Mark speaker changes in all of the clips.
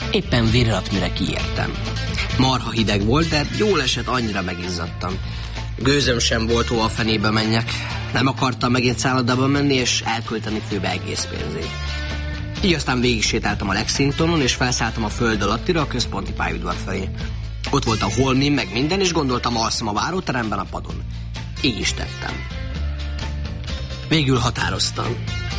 Speaker 1: Éppen virrat, mire kiértem. Marha hideg volt, de jól esett, annyira megizzadtam. Gőzöm sem volt, hova a fenébe menjek. Nem akartam megint szállodába menni, és elkölteni főbe egész pénzét. Így aztán végig sétáltam a Lexingtonon, és felszálltam a föld alattira a központi pályaudvar felé. Ott volt a holmim, meg minden, és gondoltam, alszom a váróteremben a padon. Így is tettem. Végül határoztam.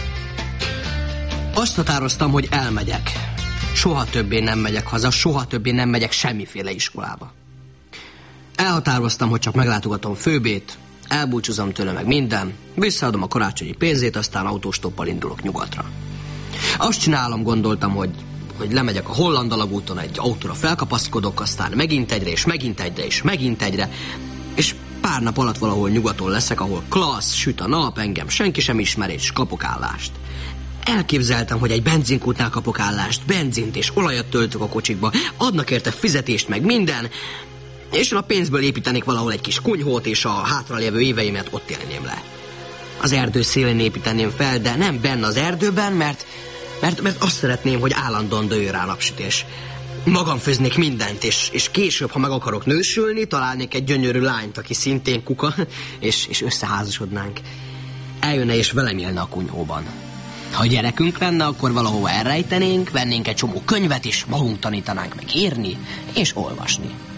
Speaker 1: Azt határoztam, hogy elmegyek. Soha többé nem megyek haza, soha többé nem megyek semmiféle iskolába. Elhatároztam, hogy csak meglátogatom főbét, elbúcsúzom tőle meg minden, visszaadom a karácsonyi pénzét, aztán autóstoppal indulok nyugatra. Azt csinálom, gondoltam, hogy lemegyek a Holland alagúton, egy autóra felkapaszkodok, aztán megint egyre, és megint egyre, és megint egyre, és pár nap alatt valahol nyugaton leszek, ahol klassz, süt a nap, engem senki sem ismer, és kapok állást. Elképzeltem, hogy egy benzinkútnál kapok állást, benzint és olajat töltök a kocsikba, adnak érte fizetést, meg minden, és a pénzből építenék valahol egy kis kunyhót, és a hátralévő éveimet ott élném le. Az erdő szélén építeném fel, de nem benne az erdőben, mert azt szeretném, hogy állandóan dőljön rá napsütés. Magam főznék mindent, és később, ha meg akarok nősülni, találnék egy gyönyörű lányt, aki szintén kuka, és összeházasodnánk. Eljönne és velem élne a kunyhóban. Ha gyerekünk lenne, akkor valahova elrejtenénk, vennénk egy csomó könyvet, és magunk tanítanánk meg írni és olvasni.